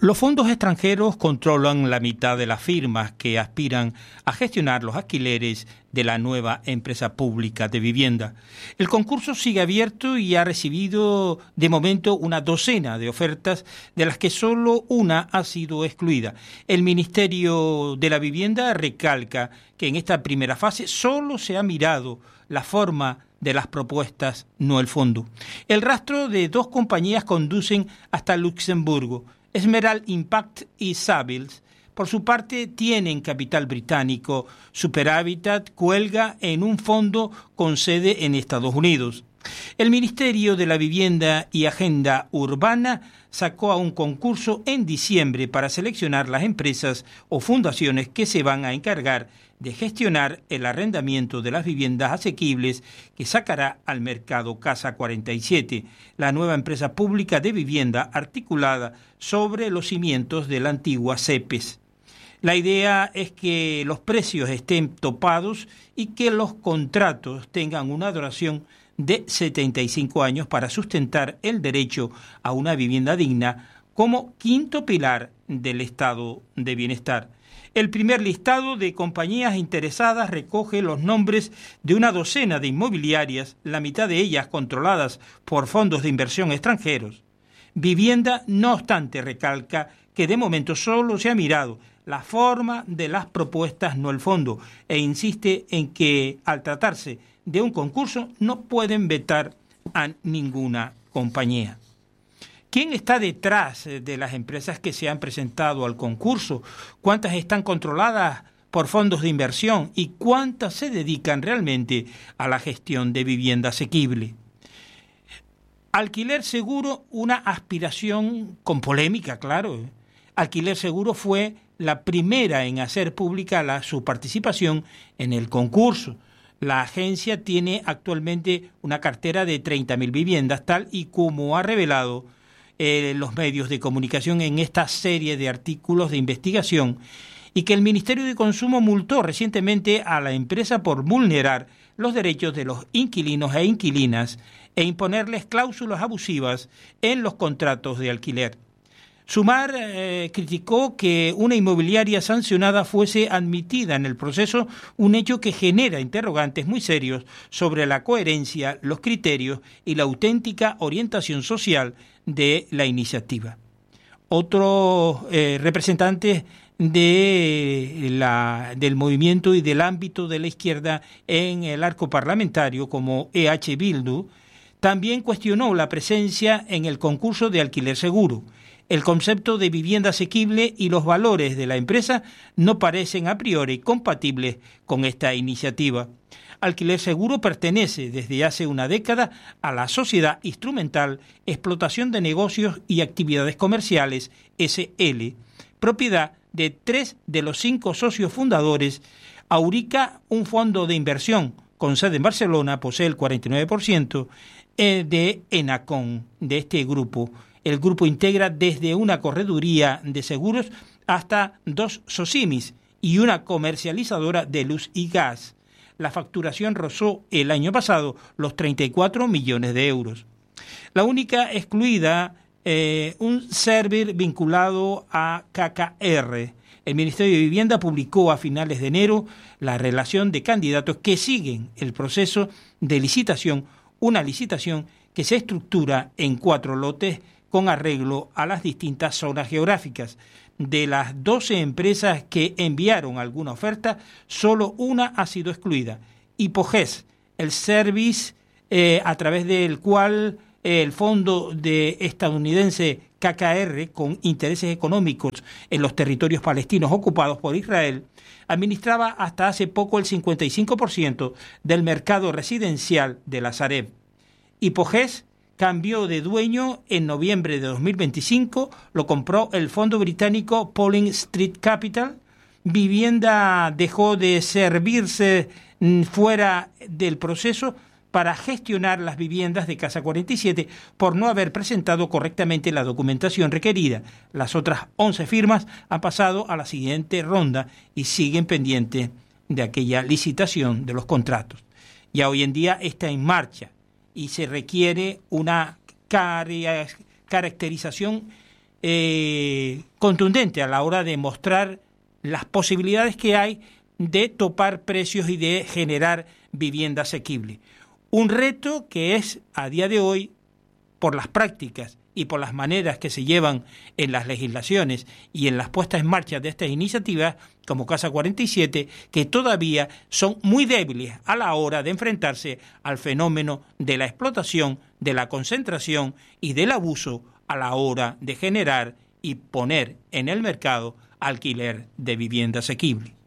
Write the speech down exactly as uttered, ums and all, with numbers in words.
Los fondos extranjeros controlan la mitad de las firmas que aspiran a gestionar los alquileres de la nueva empresa pública de vivienda. El concurso sigue abierto y ha recibido de momento una docena de ofertas, de las que solo una ha sido excluida. El Ministerio de la Vivienda recalca que en esta primera fase solo se ha mirado la forma de las propuestas, no el fondo. El rastro de dos compañías conducen hasta Luxemburgo. Emerald Impact y Savills, por su parte, tienen capital británico. Superhabitat cuelga en un fondo con sede en Estados Unidos. El Ministerio de la Vivienda y Agenda Urbana sacó a un concurso en diciembre para seleccionar las empresas o fundaciones que se van a encargar de gestionar el arrendamiento de las viviendas asequibles que sacará al mercado Casa cuarenta y siete, la nueva empresa pública de vivienda articulada sobre los cimientos de la antigua CEPES. La idea es que los precios estén topados y que los contratos tengan una duración de setenta y cinco años para sustentar el derecho a una vivienda digna como quinto pilar del estado de bienestar. El primer listado de compañías interesadas recoge los nombres de una docena de inmobiliarias, la mitad de ellas controladas por fondos de inversión extranjeros. Vivienda, no obstante, recalca que de momento solo se ha mirado la forma de las propuestas, no el fondo, e insiste en que al tratarse de un concurso no pueden vetar a ninguna compañía. ¿Quién está detrás de las empresas que se han presentado al concurso? ¿Cuántas están controladas por fondos de inversión? ¿Y cuántas se dedican realmente a la gestión de vivienda asequible? Alquiler Seguro, una aspiración con polémica, claro. Alquiler Seguro fue la primera en hacer pública la, su participación en el concurso. La agencia tiene actualmente una cartera de treinta mil viviendas, tal y como ha revelado eh, los medios de comunicación en esta serie de artículos de investigación, y que el Ministerio de Consumo multó recientemente a la empresa por vulnerar los derechos de los inquilinos e inquilinas e imponerles cláusulas abusivas en los contratos de alquiler. Sumar eh, criticó que una inmobiliaria sancionada fuese admitida en el proceso, un hecho que genera interrogantes muy serios sobre la coherencia, los criterios y la auténtica orientación social de la iniciativa. Otros eh, representantes de la, del movimiento y del ámbito de la izquierda en el arco parlamentario, como E H Bildu, también cuestionó la presencia en el concurso de Alquiler Seguro. El concepto de vivienda asequible y los valores de la empresa no parecen a priori compatibles con esta iniciativa. Alquiler Seguro pertenece desde hace una década a la Sociedad Instrumental Explotación de Negocios y Actividades Comerciales, S L, propiedad de tres de los cinco socios fundadores. Aurica, un fondo de inversión con sede en Barcelona, posee el cuarenta y nueve por ciento de Enacom, de este grupo. El grupo integra desde una correduría de seguros hasta dos SOCIMIS y una comercializadora de luz y gas. La facturación rozó el año pasado los treinta y cuatro millones de euros. La única excluida, eh, un Servir vinculado a K K R. El Ministerio de Vivienda publicó a finales de enero la relación de candidatos que siguen el proceso de licitación, una licitación que se estructura en cuatro lotes con arreglo a las distintas zonas geográficas. De las doce empresas que enviaron alguna oferta, solo una ha sido excluida. Hipoges, el service eh, a través del cual eh, el fondo de estadounidense K K R, con intereses económicos en los territorios palestinos ocupados por Israel, administraba hasta hace poco el cincuenta y cinco por ciento del mercado residencial de la Sareb. Hipoges cambió de dueño en noviembre de dos mil veinticinco, lo compró el fondo británico Polling Street Capital. Vivienda dejó de servirse fuera del proceso para gestionar las viviendas de Casa cuarenta y siete por no haber presentado correctamente la documentación requerida. Las otras once firmas han pasado a la siguiente ronda y siguen pendientes de aquella licitación de los contratos. Ya hoy en día está en marcha y se requiere una caracterización eh, contundente a la hora de mostrar las posibilidades que hay de topar precios y de generar vivienda asequible. Un reto que es, a día de hoy, por las prácticas y por las maneras que se llevan en las legislaciones y en las puestas en marcha de estas iniciativas, como Casa cuarenta y siete, que todavía son muy débiles a la hora de enfrentarse al fenómeno de la explotación, de la concentración y del abuso a la hora de generar y poner en el mercado alquiler de vivienda asequible.